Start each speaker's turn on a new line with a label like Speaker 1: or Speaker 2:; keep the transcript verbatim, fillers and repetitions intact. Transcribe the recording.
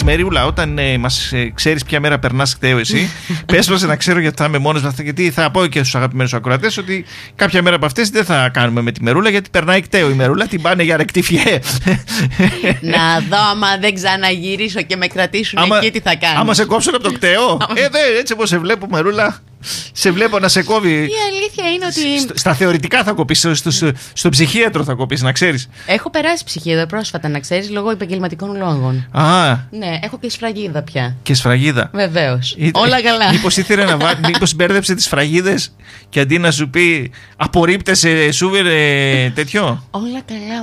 Speaker 1: Μερούλα, όταν ε, μας ε, ξέρεις ποια μέρα περνάς κταίο εσύ, πες μας να ξέρω γιατί θα είμαι μόνος με αυτά. Γιατί θα πω και στους αγαπημένους ακροατές ότι κάποια μέρα από αυτές δεν θα κάνουμε με τη Μερούλα, γιατί περνάει κταίο η Μερούλα, την πάνε για ρεκτιφιέ.
Speaker 2: Να δω, άμα δεν ξαναγυρίσω και με κρατήσουν
Speaker 1: άμα,
Speaker 2: εκεί, τι θα κάνω.
Speaker 1: Άμα σε κόψουν από το κταίο. ε, δε, έτσι όπως σε βλέπω, Μερούλα. Σε βλέπω να σε κόβει.
Speaker 2: Η αλήθεια είναι ότι.
Speaker 1: Στα, στα θεωρητικά θα κοπείς, στο, στο, στο, στο ψυχίατρο θα κοπείς, να ξέρεις.
Speaker 2: Έχω περάσει ψυχίατρο πρόσφατα, να ξέρεις, λόγω επαγγελματικών λόγων.
Speaker 1: Α.
Speaker 2: Ναι, έχω και σφραγίδα πια.
Speaker 1: Και σφραγίδα.
Speaker 2: Βεβαίως. Όλα καλά.
Speaker 1: Μήπως ήθελε να βάλει, μήπως μπέρδεψε τις σφραγίδες και αντί να σου πει απορρίπτεσαι, σου τέτοιο.
Speaker 2: Όλα καλά.